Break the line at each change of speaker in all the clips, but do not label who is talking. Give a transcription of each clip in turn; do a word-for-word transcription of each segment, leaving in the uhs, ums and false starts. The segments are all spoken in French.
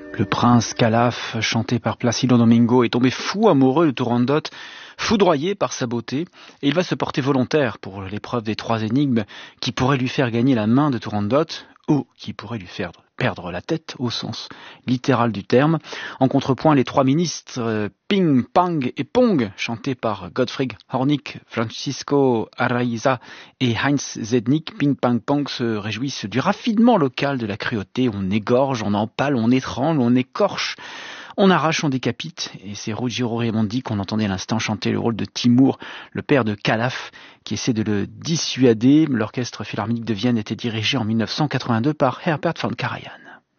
Le prince Calaf, chanté par Placido Domingo, est tombé fou amoureux de Turandot, foudroyé par sa beauté, et il va se porter volontaire pour l'épreuve des trois énigmes qui pourraient lui faire gagner la main de Turandot, ou qui pourraient lui faire perdre la tête au sens littéral du terme. En contrepoint, les trois ministres euh, Ping, Pang et Pong, chantés par Gottfried Hornig, Francisco Araiza et Heinz Zednik. Ping, Pang, Pong se réjouissent du raffinement local de la cruauté. On égorge, on empale, on étrangle, on écorche, on arrache, on décapite. Et c'est Ruggiero Raimondi qu'on entendait à l'instant chanter le rôle de Timur, le père de Calaf, qui essaie de le dissuader. L'orchestre philharmonique de Vienne était dirigé en mille neuf cent quatre-vingt-deux par Herbert von Karajan.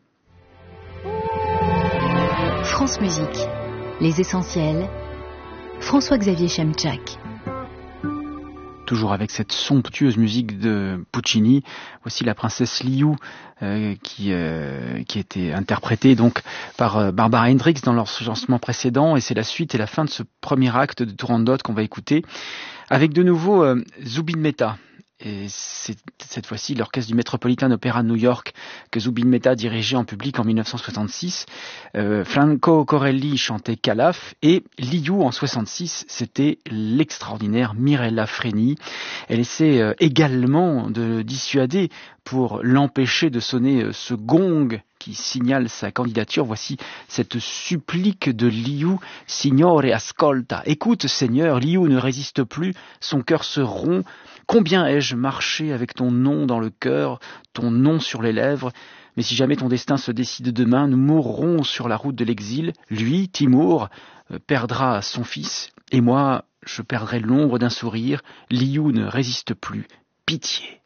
France Musique, les essentiels, François-Xavier Chemchak.
Toujours avec cette somptueuse musique de Puccini, voici la princesse Liu euh, qui euh, qui était interprétée donc par euh, Barbara Hendricks dans leur lancement précédent, et c'est la suite et la fin de ce premier acte de Turandot qu'on va écouter avec de nouveau euh, Zubin Mehta. Et c'est cette fois-ci l'orchestre du Metropolitan Opera de New York que Zubin Mehta dirigeait en public en mille neuf cent soixante-six. Euh, Franco Corelli chantait Calaf et Liu en soixante-six, c'était l'extraordinaire Mirella Freni. Elle essaie euh, également de dissuader pour l'empêcher de sonner euh, ce gong qui signale sa candidature. Voici cette supplique de Liu. Signore ascolta. Écoute, Seigneur, Liu ne résiste plus, son cœur se rompt. Combien ai-je marché avec ton nom dans le cœur, ton nom sur les lèvres, mais si jamais ton destin se décide demain, nous mourrons sur la route de l'exil. Lui, Timur, perdra son fils, et moi, je perdrai l'ombre d'un sourire. Liu ne résiste plus. Pitié.